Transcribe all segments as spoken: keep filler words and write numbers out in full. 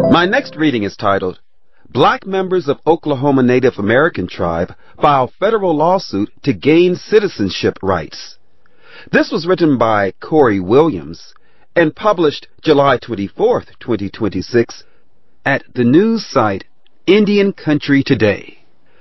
My next reading is titled, Black Members of Oklahoma Native American Tribe File Federal Lawsuit to Gain Citizenship Rights. This was written by Corey Williams and published July twenty-fourth, twenty twenty-six at the news site Indian Country Today.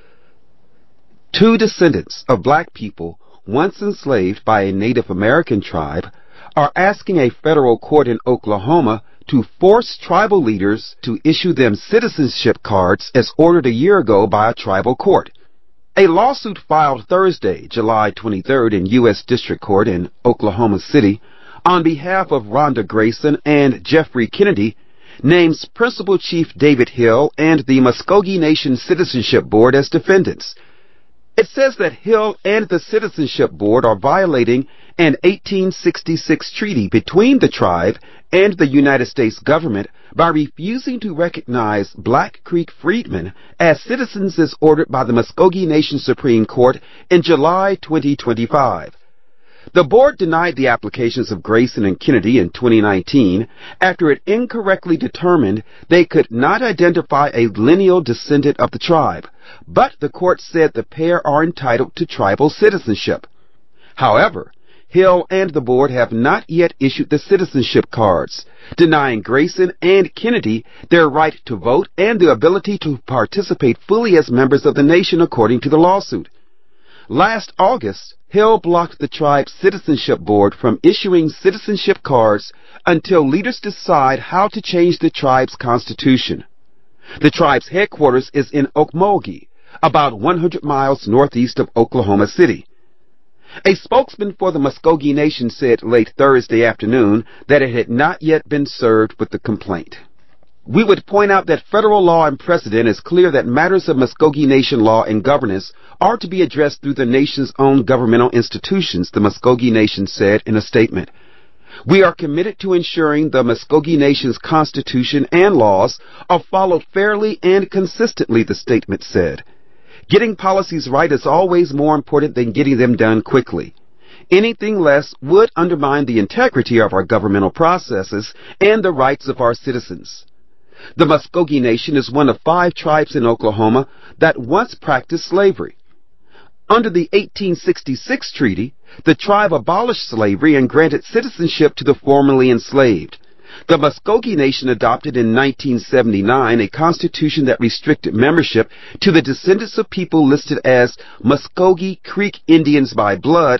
Two descendants of black people once enslaved by a Native American tribe are asking a federal court in Oklahoma to force tribal leaders to issue them citizenship cards as ordered a year ago by a tribal court. A lawsuit filed Thursday, July twenty-third in U S District Court in Oklahoma City on behalf of Rhonda Grayson and Jeffrey Kennedy names Principal Chief David Hill and the Muskogee Nation Citizenship Board as defendants. It says that Hill and the Citizenship Board are violating an eighteen sixty-six treaty between the tribe and the United States government by refusing to recognize Black Creek freedmen as citizens as ordered by the Muskogee Nation Supreme Court in July twenty twenty-five. The board denied the applications of Grayson and Kennedy in twenty nineteen after it incorrectly determined they could not identify a lineal descendant of the tribe, but the court said the pair are entitled to tribal citizenship. However, Hill and the board have not yet issued the citizenship cards, denying Grayson and Kennedy their right to vote and the ability to participate fully as members of the nation according to the lawsuit. Last August, Hill blocked the tribe's citizenship board from issuing citizenship cards until leaders decide how to change the tribe's constitution. The tribe's headquarters is in Okmulgee, about one hundred miles northeast of Oklahoma City. A spokesman for the Muskogee Nation said late Thursday afternoon that it had not yet been served with the complaint. We would point out that federal law and precedent is clear that matters of Muskogee Nation law and governance are to be addressed through the nation's own governmental institutions, the Muskogee Nation said in a statement. We are committed to ensuring the Muskogee Nation's constitution and laws are followed fairly and consistently, the statement said. Getting policies right is always more important than getting them done quickly. Anything less would undermine the integrity of our governmental processes and the rights of our citizens. The Muskogee Nation is one of five tribes in Oklahoma that once practiced slavery. Under the eighteen sixty-six treaty, the tribe abolished slavery and granted citizenship to the formerly enslaved. The Muskogee Nation adopted in nineteen seventy-nine a constitution that restricted membership to the descendants of people listed as Muskogee Creek Indians by blood